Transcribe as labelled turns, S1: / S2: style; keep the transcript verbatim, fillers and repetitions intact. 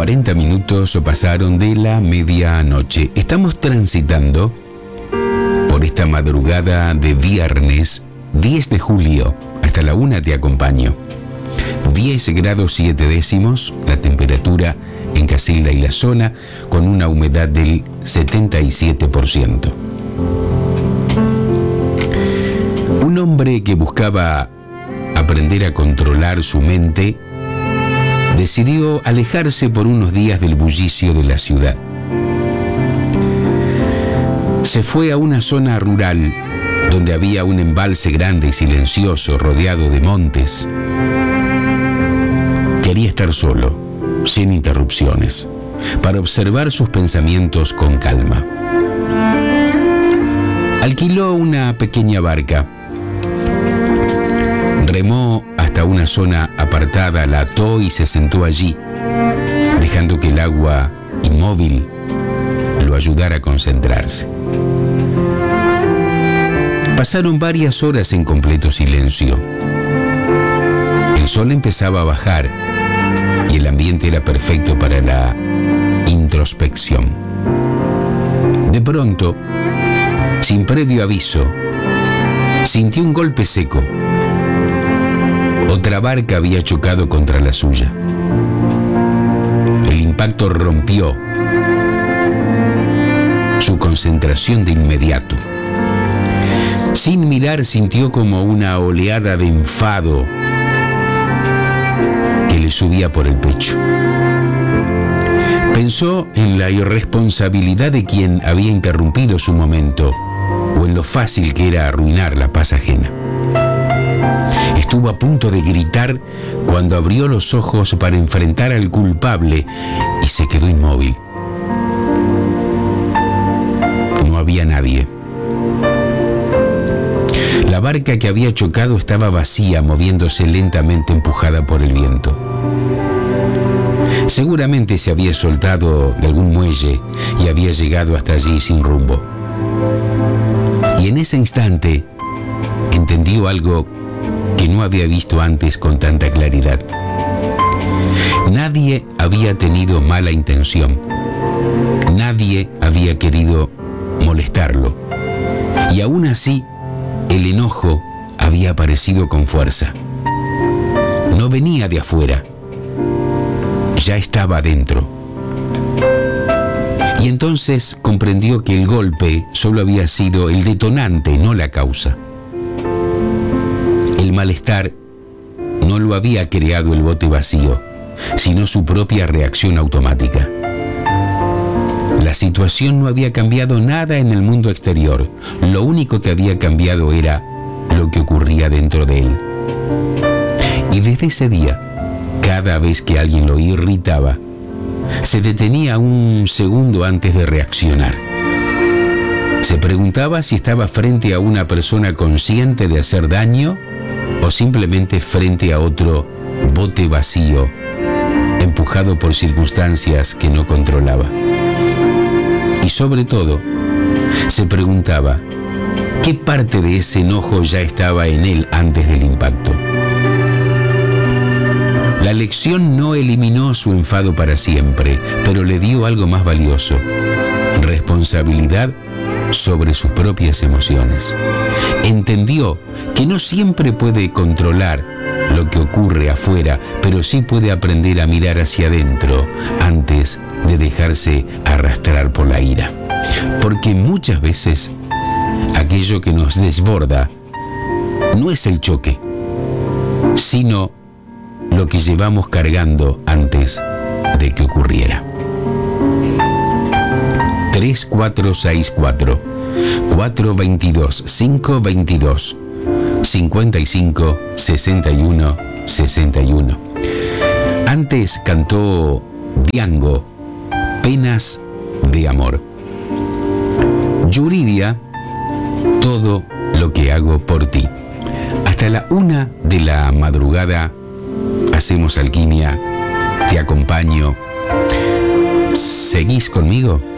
S1: cuarenta minutos pasaron de la medianoche. Estamos transitando por esta madrugada de viernes diez de julio. Hasta la una te acompaño. diez grados siete décimos, la temperatura en Casilda y la zona, con una humedad del setenta y siete por ciento. Un hombre que buscaba aprender a controlar su mente decidió alejarse por unos días del bullicio de la ciudad. Se fue a una zona rural donde había un embalse grande y silencioso rodeado de montes. Quería estar solo, sin interrupciones, para observar sus pensamientos con calma. Alquiló una pequeña barca, remó hasta una zona apartada, la ató y se sentó allí, dejando que el agua inmóvil lo ayudara a concentrarse. Pasaron varias horas en completo silencio. El sol empezaba a bajar y el ambiente era perfecto para la introspección. De pronto, sin previo aviso, sintió un golpe seco. Otra barca había chocado contra la suya. El impacto rompió su concentración de inmediato. Sin mirar, sintió como una oleada de enfado que le subía por el pecho. Pensó en la irresponsabilidad de quien había interrumpido su momento, o en lo fácil que era arruinar la paz ajena. Estuvo a punto de gritar cuando abrió los ojos para enfrentar al culpable y se quedó inmóvil. No había nadie. La barca que había chocado estaba vacía, moviéndose lentamente empujada por el viento. Seguramente se había soltado de algún muelle y había llegado hasta allí sin rumbo. Y en ese instante entendió algo que no había visto antes con tanta claridad. Nadie había tenido mala intención. Nadie había querido molestarlo. Y aún así, el enojo había aparecido con fuerza. No venía de afuera. Ya estaba adentro. Y entonces comprendió que el golpe solo había sido el detonante, no la causa. El malestar no lo había creado el bote vacío, sino su propia reacción automática. La situación no había cambiado nada en el mundo exterior. Lo único que había cambiado era lo que ocurría dentro de él. Y desde ese día, cada vez que alguien lo irritaba, se detenía un segundo antes de reaccionar. Se preguntaba si estaba frente a una persona consciente de hacer daño o simplemente frente a otro bote vacío, empujado por circunstancias que no controlaba. Y sobre todo, se preguntaba qué parte de ese enojo ya estaba en él antes del impacto. La lección no eliminó su enfado para siempre, pero le dio algo más valioso: responsabilidad sobre sus propias emociones. Entendió que no siempre puede controlar lo que ocurre afuera, pero sí puede aprender a mirar hacia adentro antes de dejarse arrastrar por la ira. Porque muchas veces aquello que nos desborda no es el choque, sino lo que llevamos cargando antes de que ocurriera. tres cuatro seis cuatro, cuatro dos dos, cinco dos dos, cincuenta y cinco, sesenta y uno, sesenta y uno. Antes cantó Diango, Penas de Amor. Yuridia, Todo lo que hago por ti. Hasta la una de la madrugada hacemos alquimia. Te acompaño. ¿Seguís conmigo?